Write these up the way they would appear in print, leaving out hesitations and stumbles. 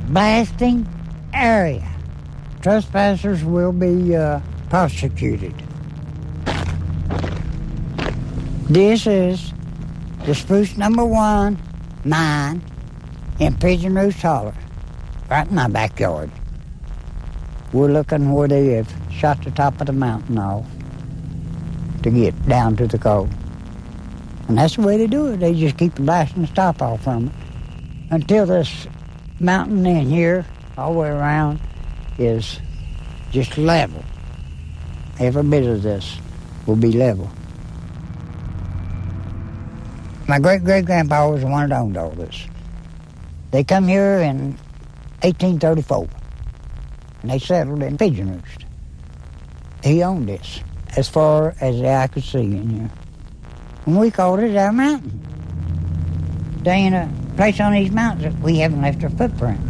blasting area. Trespassers will be prosecuted. This is the Spruce number 1 mine in Pigeon Roost Holler, right in my backyard. We're looking where they have shot the top of the mountain off to get down to the coal. And that's the way they do it. They just keep blasting the top off from it until this mountain in here, all the way around, is just level. Every bit of this will be level. My great-great-grandpa was the one that owned all this. They come here in 1834, and they settled in Pigeon Roost. He owned this, as far as the eye could see in here. And we called it our mountain. There ain't a place on these mountains that we haven't left our footprints.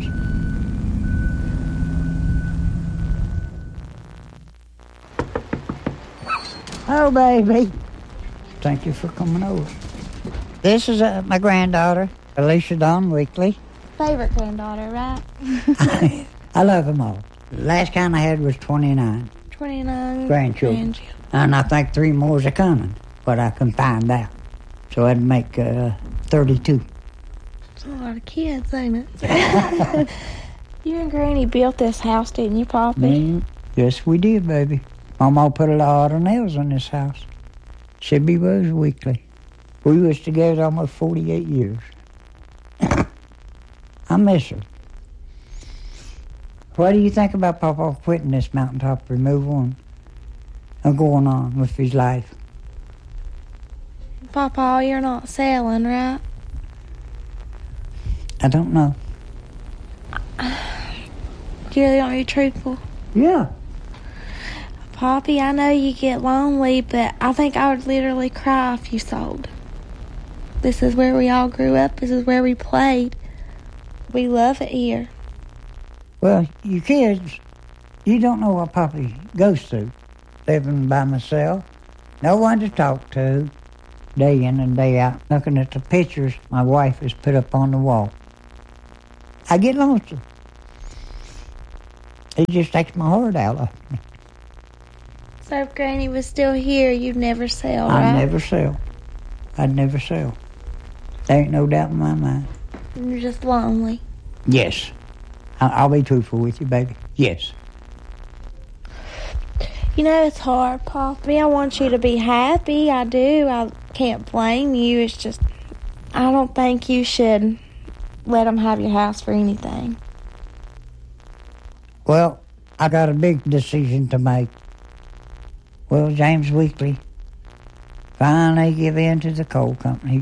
Oh, baby. Thank you for coming over. This is my granddaughter, Alicia Dawn Weekly. Favorite granddaughter, right? I love them all. The last count I had was 29. 29 grandchildren. And I think 3 more are coming, but I can find out. So that'd make 32. That's a lot of kids, ain't it? You and Granny built this house, didn't you, Poppy? Yes, we did, baby. Mama put a lot of nails in this house. Sibby was Weekly. We was together almost 48 years. I miss her. What do you think about Papa quitting this mountaintop removal and going on with his life? Papa, you're not selling, right? I don't know. You really want to be truthful? Yeah. Poppy, I know you get lonely, but I think I would literally cry if you sold. This is where we all grew up. This is where we played. We love it here. Well, you kids, you don't know what Poppy goes through. Living by myself, no one to talk to, day in and day out, looking at the pictures my wife has put up on the wall. I get lonesome. It just takes my heart out of me. So if Granny was still here, you'd never sell, right? I'd never sell. I'd never sell. There ain't no doubt in my mind. You're just lonely. Yes. I'll be truthful with you, baby. Yes. You know, it's hard, Poppy. I want you to be happy. I do. I can't blame you. It's just, I don't think you should let them have your house for anything. Well, I got a big decision to make. Well, James Weekly finally give in to the coal company.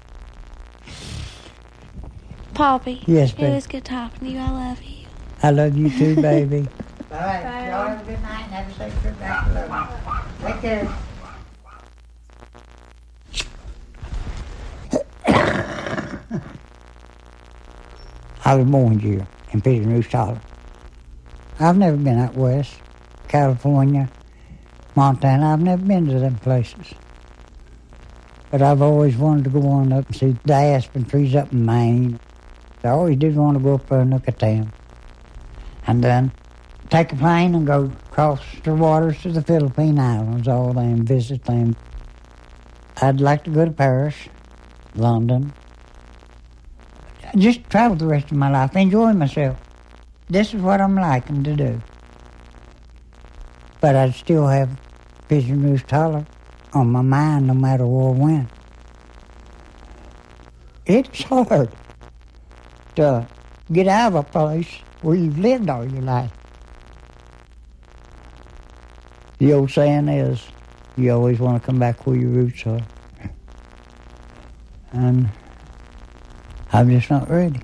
Poppy. Yes, baby. It was good talking to you. I love you. I love you too, baby. All right. Bye. Y'all have a good night and have a safe trip back to Lubbock. Take care. I was born here in Pigeon Roost Holler. I've never been out west, California, Montana. I've never been to them places. But I've always wanted to go on up and see the aspen trees up in Maine. I always did want to go up there and look at them. And then take a plane and go across the waters to the Philippine Islands, all them, visit them. I'd like to go to Paris, London. Just travel the rest of my life, enjoy myself. This is what I'm liking to do. But I'd still have Pigeon Roost Holler on my mind no matter where I went. It's hard to get out of a place where you've lived all your life. The old saying is, you always want to come back where your roots are. And I'm just not ready.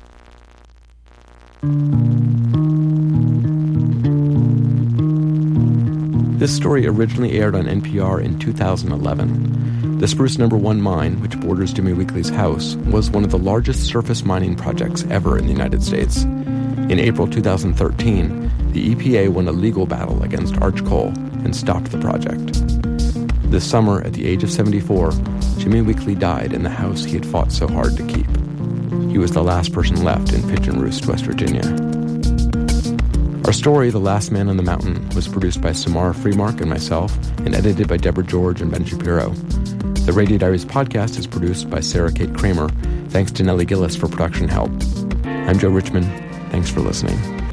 This story originally aired on NPR in 2011. The Spruce No. 1 mine, which borders Jimmy Weekly's house, was one of the largest surface mining projects ever in the United States. In April 2013, the EPA won a legal battle against Arch Coal and stopped the project. This summer, at the age of 74, Jimmy Weekly died in the house he had fought so hard to keep. He He was the last person left in Pigeon Roost, West Virginia. Our story, The Last Man on the Mountain, was produced by Samara Freemark and myself and edited by Deborah George and Ben Shapiro. The Radio Diaries podcast is produced by Sarah Kate Kramer. Thanks to Nellie Gillis for production help. I'm Joe Richmond. Thanks for listening.